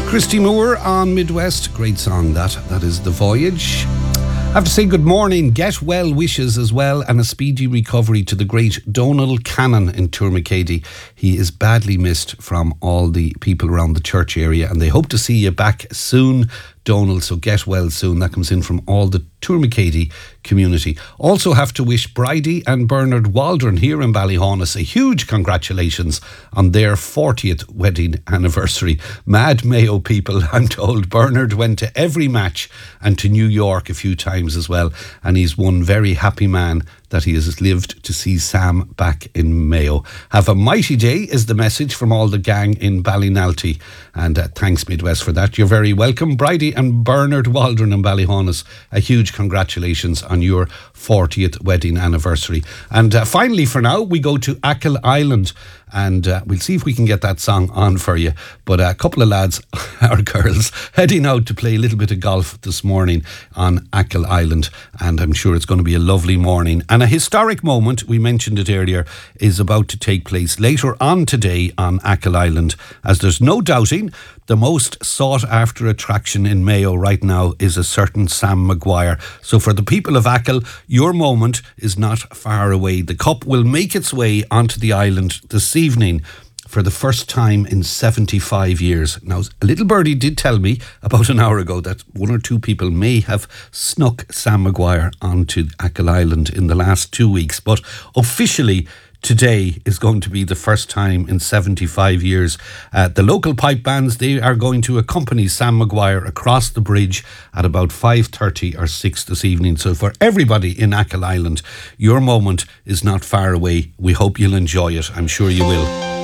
Christy Moore on Midwest. Great song that. That is The Voyage. I have to say good morning, get well wishes as well, and a speedy recovery to the great Donald Cannon in Tourmakeady. He is badly missed from all the people around the church area, and they hope to see you back soon, Donald, so get well soon. That comes in from all the Tourmakeady community. Also have to wish Bridie and Bernard Waldron here in Ballyhaunis a huge congratulations on their 40th wedding anniversary. Mad Mayo people, I'm told. Bernard went to every match and to New York a few times as well, and he's one very happy man that he has lived to see Sam back in Mayo. Have a mighty day is the message from all the gang in Ballynalty, and thanks Midwest for that. You're very welcome. Bridie and Bernard Waldron in Ballyhaunis, a huge congratulations on your 40th wedding anniversary. And finally for now we go to Achill Island, and we'll see if we can get that song on for you. But a couple of lads or girls heading out to play a little bit of golf this morning on Achill Island, and I'm sure it's going to be a lovely morning. And a historic moment, we mentioned it earlier, is about to take place later on today on Achill Island, as there's no doubting the most sought after attraction in Mayo right now is a certain Sam Maguire. So for the people of Achill, your moment is not far away. The cup will make its way onto the island this evening for the first time in 75 years. Now, a little birdie did tell me about an hour ago that one or two people may have snuck Sam Maguire onto Achill Island in the last 2 weeks, but officially today is going to be the first time in 75 years. The local pipe bands, they are going to accompany Sam Maguire across the bridge at about 5:30 or 6 this evening. So for everybody in Achill Island, your moment is not far away. We hope you'll enjoy it. I'm sure you will.